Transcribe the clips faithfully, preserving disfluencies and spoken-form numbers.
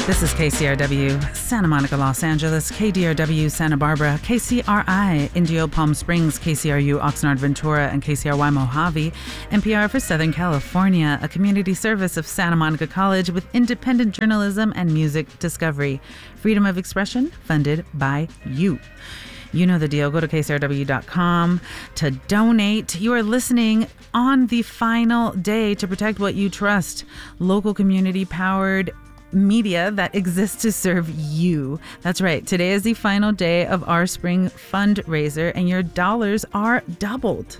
This is K C R W, Santa Monica, Los Angeles, K D R W, Santa Barbara, K C R I, Indio, Palm Springs, K C R U, Oxnard, Ventura, and K C R Y, Mojave, N P R for Southern California, a community service of Santa Monica College with independent journalism and music discovery. Freedom of expression, funded by you. You know the deal. Go to K C R W dot com to donate. You are listening on the final day to protect what you trust. Local community-powered media that exists to serve you. That's right. Today is the final day of our spring fundraiser, and your dollars are doubled.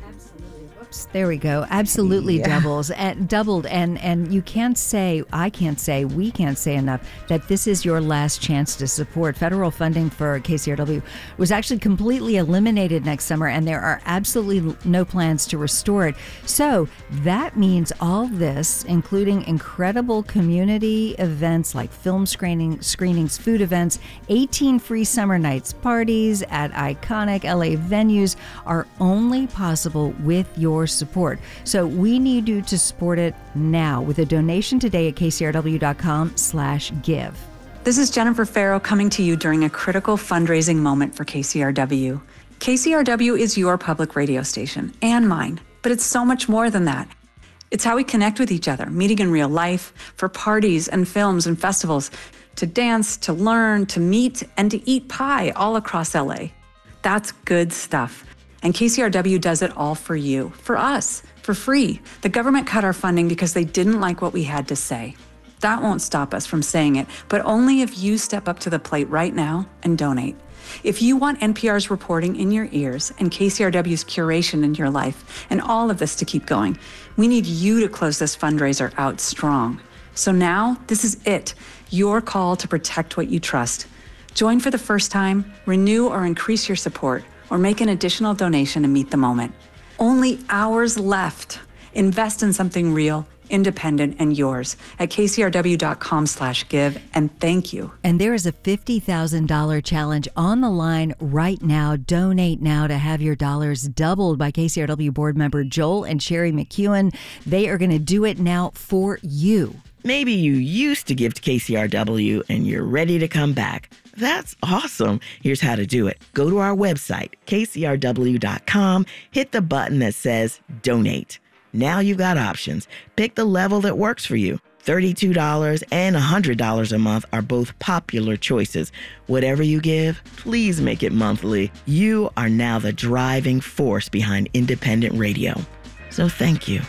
There we go. Absolutely Yeah. doubles and doubled. And, and you can't say, I can't say, we can't say enough that this is your last chance to support. Federal funding for K C R W was actually completely eliminated next summer, and there are absolutely no plans to restore it. So that means all this, including incredible community events like film screening, screenings, food events, eighteen free summer nights parties at iconic L A venues, are only possible with your support. So we need you to support it now with a donation today at K C R W dot com slash give. This is Jennifer Farrow coming to you during a critical fundraising moment for K C R W. K C R W is your public radio station and mine, but it's so much more than that. It's how we connect with each other, meeting in real life, for parties and films and festivals, to dance, to learn, to meet, and to eat pie all across L A. That's good stuff. And K C R W does it all for you, for us, for free. The government cut our funding because they didn't like what we had to say. That won't stop us from saying it, but only if you step up to the plate right now and donate. If you want N P R's reporting in your ears and K C R W's curation in your life and all of this to keep going, we need you to close this fundraiser out strong. So now, this is it, your call to protect what you trust. Join for the first time, renew or increase your support, or make an additional donation to meet the moment. Only hours left. Invest in something real, independent, and yours at K C R W dot com slash give, and thank you. And there is a fifty thousand dollars challenge on the line right now. Donate now to have your dollars doubled by K C R W board member Joel and Sherry McEwen. They are going to do it now for you. Maybe you used to give to K C R W and you're ready to come back. That's awesome. Here's how to do it. Go to our website, K C R W dot com, hit the button that says donate. Now you've got options. Pick the level that works for you. thirty-two dollars and one hundred dollars a month are both popular choices. Whatever you give, please make it monthly. You are now the driving force behind independent radio. So thank you.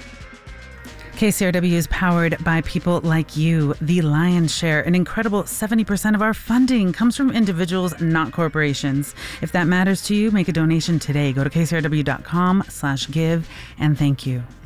K C R W is powered by people like you. The lion's share, an incredible seventy percent of our funding comes from individuals, not corporations. If that matters to you, make a donation today. Go to K C R W dot com slash give, and thank you.